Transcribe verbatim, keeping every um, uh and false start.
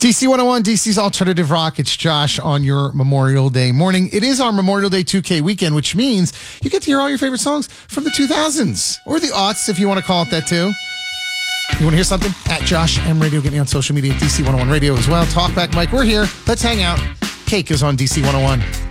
D C one oh one, D C's Alternative Rock. It's Josh on your Memorial Day morning. It is our Memorial Day two K weekend, which means you get to hear all your favorite songs from the two thousands or the aughts, if you want to call it that too. You want to hear something? At Josh M Radio. Get me on social media at D C one oh one Radio as well. Talkback Mike, we're here. Let's hang out. Cake is on D C one oh one.